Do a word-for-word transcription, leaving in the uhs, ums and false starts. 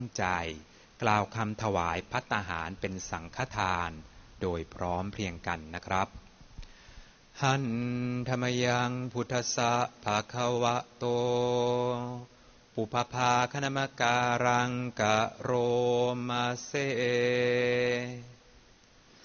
ใจกล่าวคำถวายภัตตาหารเป็นสังฆทานโดยพร้อมเพรียงกันนะครับหันธรรมยังพุทธสะภะคะวะโตปุพพาคณมการังกะโรมาเซ